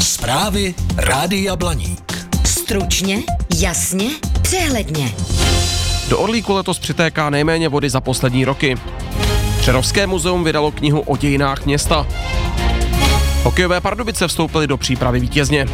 Zprávy Rádia Blaník. Stručně, jasně, přehledně. Do Orlíku letos přitéká nejméně vody za poslední roky. Přerovské muzeum vydalo knihu o dějinách města. Hokejové Pardubice vstoupily do přípravy vítězně.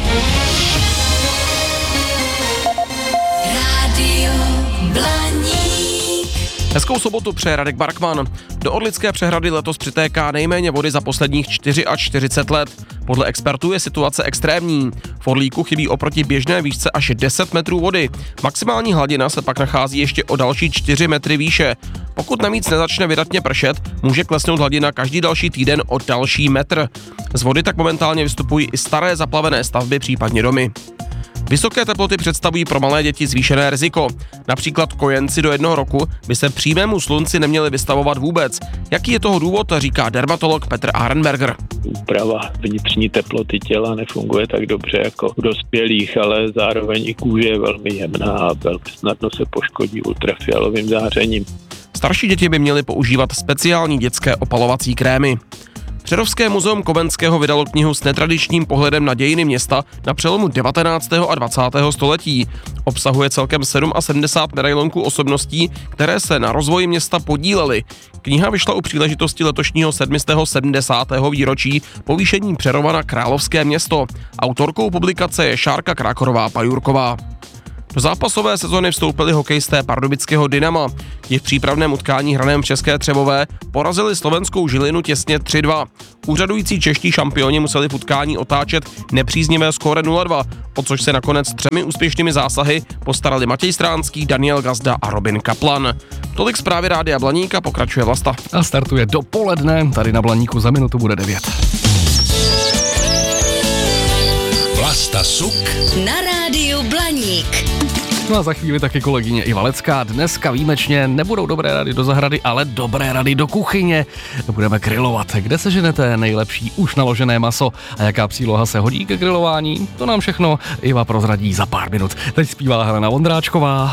Rádio Blaník. Hezkou sobotu přeje Radek Barkman. Do Orlické přehrady letos přitéká nejméně vody za posledních 44 let. Podle expertů je situace extrémní. V Orlíku chybí oproti běžné výšce až 10 metrů vody. Maximální hladina se pak nachází ještě o další 4 metry výše. Pokud navíc nezačne vydatně pršet, může klesnout hladina každý další týden o další metr. Z vody tak momentálně vystupují i staré zaplavené stavby, případně domy. Vysoké teploty představují pro malé děti zvýšené riziko. Například kojenci do 1 roku by se přímému slunci neměli vystavovat vůbec. Jaký je toho důvod, říká dermatolog Petr Arenberger. Úprava vnitřní teploty těla nefunguje tak dobře jako u dospělých, ale zároveň i kůže je velmi jemná a velmi snadno se poškodí ultrafialovým zářením. Starší děti by měly používat speciální dětské opalovací krémy. Přerovské muzeum Komenského vydalo knihu s netradičním pohledem na dějiny města na přelomu 19. a 20. století. Obsahuje celkem 77 medailonků osobností, které se na rozvoji města podílely. Kniha vyšla u příležitosti letošního 770. výročí povýšení Přerova na královské město. Autorkou publikace je Šárka Krákorová-Pajurková. Do zápasové sezony vstoupili hokejisté pardubického Dynama. Ti v přípravném utkání hraném v České Třebové porazili slovenskou Žilinu těsně 3-2. Úřadující čeští šampioni museli v utkání otáčet nepříznivé skóre 0-2, o což se nakonec 3 úspěšnými zásahy postarali Matěj Stránský, Daniel Gazda a Robin Kaplan. Tolik zprávy Rádia Blaníka, pokračuje Vlasta. A startuje dopoledne, tady na Blaníku za minutu bude 9. Vlasta Suk Na Rádiu Blaník. No a za chvíli taky kolegyně Iva Lecká. Dneska výjimečně nebudou dobré rady do zahrady, ale dobré rady do kuchyně. Budeme grilovat. Kde seženete nejlepší už naložené maso a jaká příloha se hodí ke grilování? To nám všechno Iva prozradí za pár minut. Teď zpívá Helena Vondráčková.